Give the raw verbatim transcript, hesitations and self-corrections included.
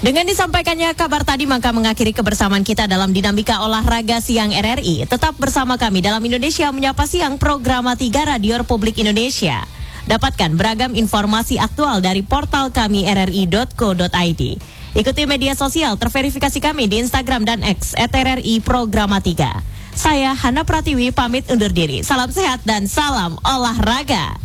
Dengan disampaikannya kabar tadi, maka mengakhiri kebersamaan kita dalam Dinamika Olahraga Siang R R I. Tetap bersama kami dalam Indonesia Menyapa Siang, Program tiga Radio Republik Indonesia. Dapatkan beragam informasi aktual dari portal kami r r i dot co dot i d. Ikuti media sosial terverifikasi kami di Instagram dan X et r r i Programa tiga. Saya Hana Pratiwi pamit undur diri. Salam sehat dan salam olahraga.